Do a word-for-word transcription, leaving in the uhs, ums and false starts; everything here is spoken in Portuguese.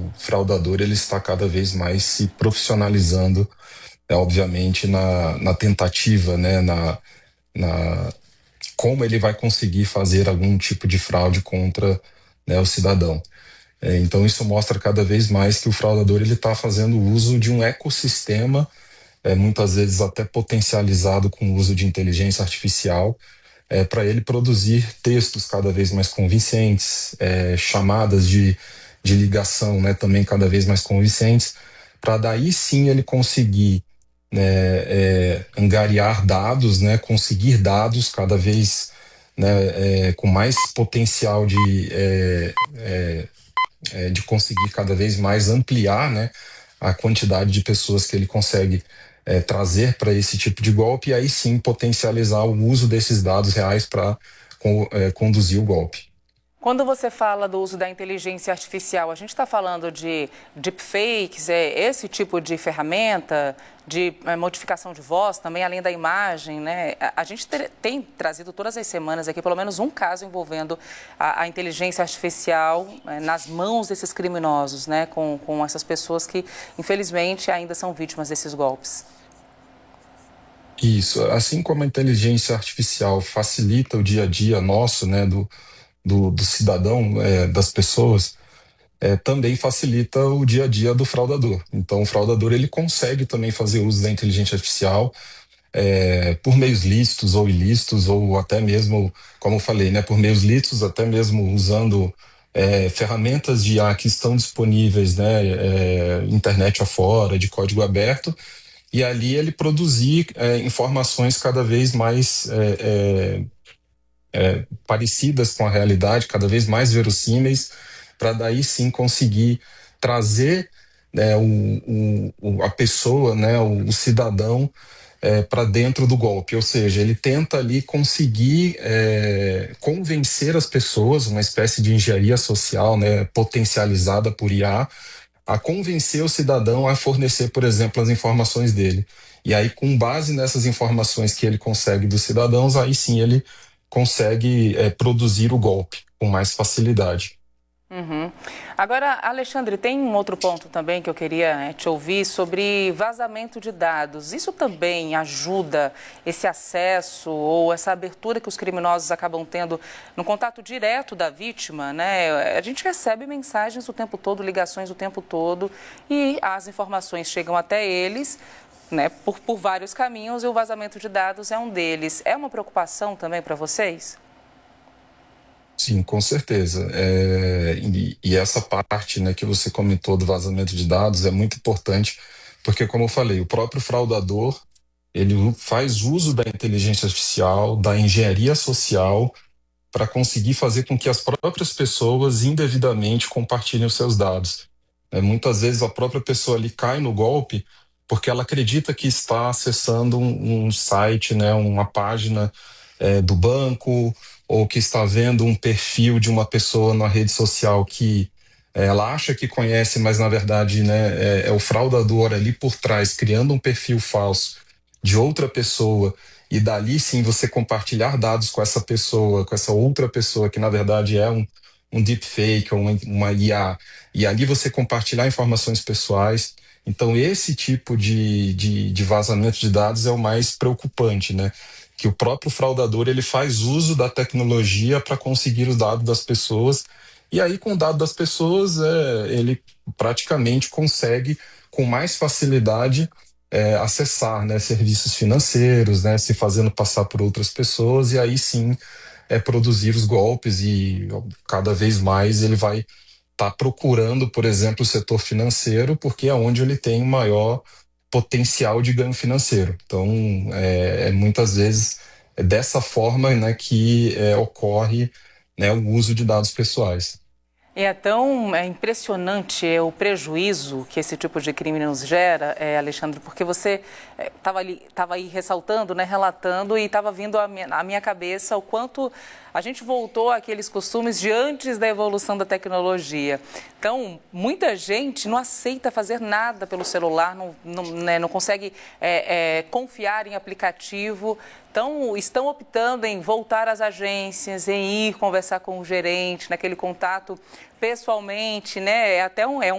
fraudador ele está cada vez mais se profissionalizando, é, obviamente, na, na tentativa, né, na, na como ele vai conseguir fazer algum tipo de fraude contra, né, o cidadão. É, então isso mostra cada vez mais que o fraudador ele está fazendo uso de um ecossistema, é, muitas vezes até potencializado com o uso de inteligência artificial, é, para ele produzir textos cada vez mais convincentes, é, chamadas de, de ligação, né, também cada vez mais convincentes, para daí sim ele conseguir, né, é, angariar dados, né, conseguir dados cada vez, né, é, com mais potencial de, é, é, é, de conseguir cada vez mais ampliar, né, a quantidade de pessoas que ele consegue é, trazer para esse tipo de golpe, e aí sim potencializar o uso desses dados reais para é, conduzir o golpe. Quando você fala do uso da inteligência artificial, a gente está falando de deepfakes, é esse tipo de ferramenta, de é, modificação de voz, também além da imagem, né? A, a gente ter, tem trazido todas as semanas aqui pelo menos um caso envolvendo a, a inteligência artificial é, nas mãos desses criminosos, né? Com, com essas pessoas que, infelizmente, ainda são vítimas desses golpes. Isso, assim como a inteligência artificial facilita o dia a dia nosso, né, do Do, do cidadão, é, das pessoas, é, também facilita o dia a dia do fraudador. Então, o fraudador ele consegue também fazer uso da inteligência artificial é, por meios lícitos ou ilícitos, ou até mesmo, como eu falei, né, por meios lícitos, até mesmo usando é, ferramentas de I A que estão disponíveis, né, é, internet afora, de código aberto, e ali ele produzir é, informações cada vez mais é, é, É, parecidas com a realidade, cada vez mais verossímeis, para daí sim conseguir trazer, né, o, o, a pessoa, né, o, o cidadão, é, para dentro do golpe. Ou seja, ele tenta ali conseguir é, convencer as pessoas, uma espécie de engenharia social, né, potencializada por I A, a convencer o cidadão a fornecer, por exemplo, as informações dele. E aí, com base nessas informações que ele consegue dos cidadãos, aí sim ele consegue é, produzir o golpe com mais facilidade. Uhum. Agora, Alexandre, tem um outro ponto também que eu queria é, te ouvir sobre vazamento de dados. Isso também ajuda esse acesso ou essa abertura que os criminosos acabam tendo no contato direto da vítima, né? A gente recebe mensagens o tempo todo, ligações o tempo todo e as informações chegam até eles, né, por, por vários caminhos, e o vazamento de dados é um deles. É uma preocupação também para vocês? Sim, com certeza. É, e, e essa parte, né, que você comentou do vazamento de dados é muito importante, porque, como eu falei, o próprio fraudador ele faz uso da inteligência artificial, da engenharia social, para conseguir fazer com que as próprias pessoas indevidamente compartilhem os seus dados. É, muitas vezes a própria pessoa ali cai no golpe porque ela acredita que está acessando um, um site, né, uma página é, do banco, ou que está vendo um perfil de uma pessoa na rede social que é, ela acha que conhece, mas na verdade, né, é, é o fraudador ali por trás, criando um perfil falso de outra pessoa, e dali sim você compartilhar dados com essa pessoa, com essa outra pessoa, que na verdade é um, um deepfake ou uma, uma I A, e ali você compartilhar informações pessoais. Então, esse tipo de, de, de vazamento de dados é o mais preocupante, né? Que o próprio fraudador ele faz uso da tecnologia para conseguir os dados das pessoas, e aí com o dado das pessoas é, ele praticamente consegue com mais facilidade é, acessar, né, serviços financeiros, né, se fazendo passar por outras pessoas, e aí sim é produzir os golpes, e cada vez mais ele vai estar tá procurando, por exemplo, o setor financeiro, porque é onde ele tem o maior potencial de ganho financeiro. Então, é, é muitas vezes é dessa forma, né, que é, ocorre, né, o uso de dados pessoais. É tão é impressionante é, o prejuízo que esse tipo de crime nos gera, é, Alexandre, porque você estava é, ali, estava aí ressaltando, né, relatando, e estava vindo à minha, à minha cabeça o quanto a gente voltou àqueles costumes de antes da evolução da tecnologia. Então, muita gente não aceita fazer nada pelo celular, não, não, né, não consegue é, é, confiar em aplicativo. Então, estão optando em voltar às agências, em ir conversar com o gerente, naquele contato pessoalmente, né? É até um, é um